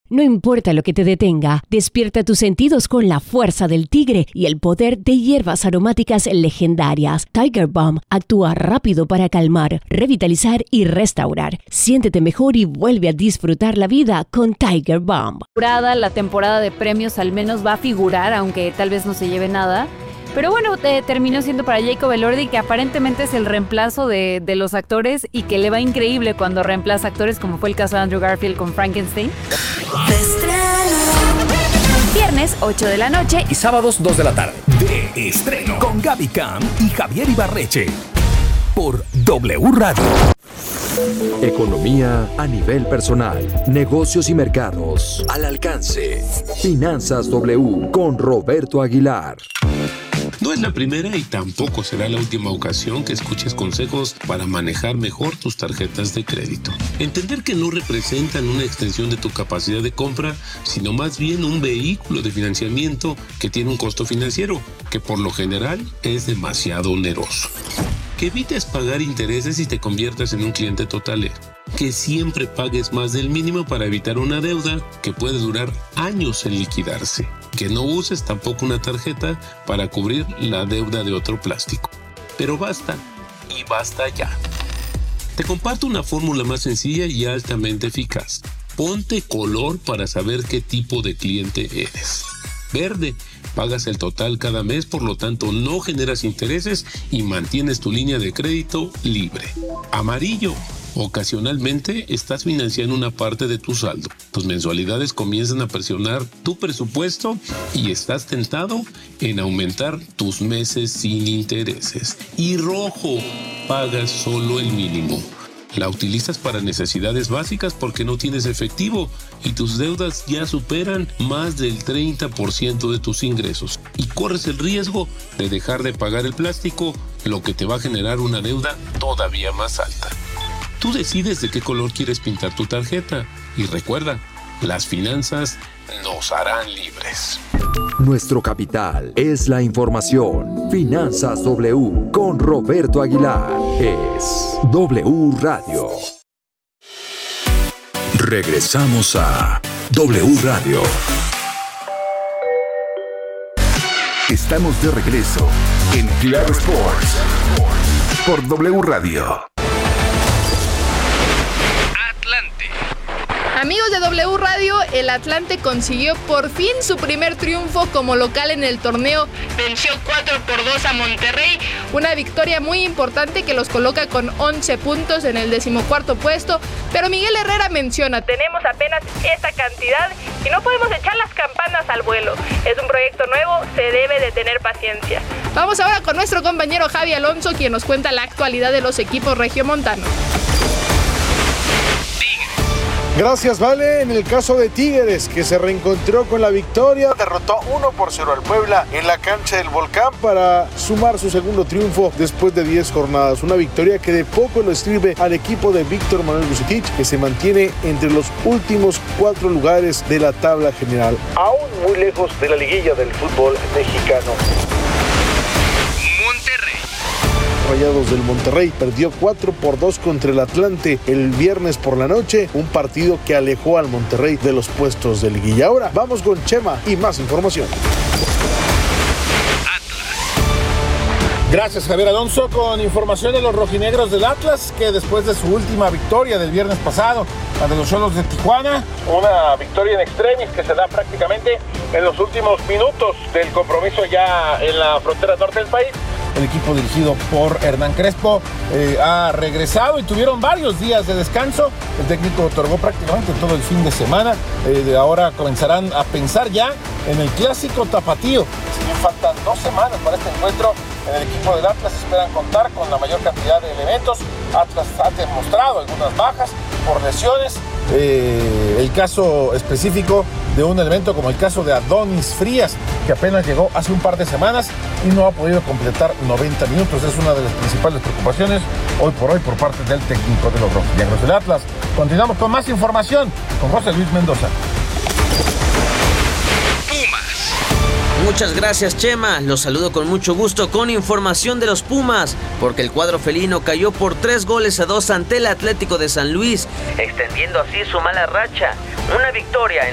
No importa lo que te detenga, despierta tus sentidos con la fuerza del tigre y el poder de hierbas aromáticas legendarias. Tiger Balm actúa rápido para calmar, revitalizar y restaurar. Siéntete mejor y vuelve a disfrutar la vida con Tiger Balm. La temporada de premios al menos va a figurar, aunque tal vez no se lleve nada. Pero bueno, terminó siendo para Jacob Elordi, que aparentemente es el reemplazo de los actores y que le va increíble cuando reemplaza actores, como fue el caso de Andrew Garfield con Frankenstein. Viernes, 8 de la noche. Y sábados, 2 de la tarde. De estreno. Con Gaby Cam y Javier Ibarreche. Por W Radio. Economía a nivel personal, negocios y mercados al alcance. Finanzas W con Roberto Aguilar. No es la primera y tampoco será la última ocasión que escuches consejos para manejar mejor tus tarjetas de crédito. Entender que no representan una extensión de tu capacidad de compra, sino más bien un vehículo de financiamiento que tiene un costo financiero, que por lo general es demasiado oneroso. Que evites pagar intereses y te conviertas en un cliente totalero. Que siempre pagues más del mínimo para evitar una deuda que puede durar años en liquidarse. Que no uses tampoco una tarjeta para cubrir la deuda de otro plástico. Pero basta, y basta ya. Te comparto una fórmula más sencilla y altamente eficaz. Ponte color para saber qué tipo de cliente eres. Verde, pagas el total cada mes, por lo tanto no generas intereses y mantienes tu línea de crédito libre. Amarillo, ocasionalmente estás financiando una parte de tu saldo. Tus mensualidades comienzan a presionar tu presupuesto y estás tentado en aumentar tus meses sin intereses. Y rojo, pagas solo el mínimo. La utilizas para necesidades básicas porque no tienes efectivo y tus deudas ya superan más del 30% de tus ingresos. Y corres el riesgo de dejar de pagar el plástico, lo que te va a generar una deuda todavía más alta. Tú decides de qué color quieres pintar tu tarjeta. Y recuerda, las finanzas nos harán libres. Nuestro capital es la información. Finanzas W con Roberto Aguilar. Es W Radio. Regresamos a W Radio. Estamos de regreso en Claro Sports por W Radio. Amigos de W Radio, el Atlante consiguió por fin su primer triunfo como local en el torneo. Venció 4-2 a Monterrey, una victoria muy importante que los coloca con 11 puntos en el 14º puesto. Pero Miguel Herrera menciona, tenemos apenas esta cantidad y no podemos echar las campanas al vuelo. Es un proyecto nuevo, se debe de tener paciencia. Vamos ahora con nuestro compañero Javi Alonso, quien nos cuenta la actualidad de los equipos regiomontanos. Gracias, Vale. En el caso de Tigres, que se reencontró con la victoria, derrotó 1-0 al Puebla en la cancha del Volcán para sumar su segundo triunfo después de 10 jornadas. Una victoria que de poco le sirve al equipo de Víctor Manuel Vucetich, que se mantiene entre los últimos 4 lugares de la tabla general, aún muy lejos de la liguilla del fútbol mexicano. Rayados del Monterrey perdió 4-2 contra el Atlante el viernes por la noche, un partido que alejó al Monterrey de los puestos de liguilla. Ahora vamos con Chema y más información. Gracias, Javier Alonso, con información de los rojinegros del Atlas, que después de su última victoria del viernes pasado ante los Xolos de Tijuana, una victoria en extremis que se da prácticamente en los últimos minutos del compromiso ya en la frontera norte del país. El equipo dirigido por Hernán Crespo ha regresado y tuvieron varios días de descanso. El técnico otorgó prácticamente todo el fin de semana. Ahora comenzarán a pensar ya en el clásico tapatío. Si bien faltan 2 semanas para este encuentro, en el equipo del Atlas esperan contar con la mayor cantidad de elementos. Atlas ha demostrado algunas bajas por lesiones. El caso específico de un elemento como el caso de Adonis Frías, que apenas llegó hace un par de semanas y no ha podido completar 90 minutos. Es una de las principales preocupaciones hoy por hoy por parte del técnico de los rojinegros del Atlas. Continuamos con más información con José Luis Mendoza. Muchas gracias, Chema. Los saludo con mucho gusto con información de los Pumas, porque el cuadro felino cayó por 3-2 ante el Atlético de San Luis, extendiendo así su mala racha. Una victoria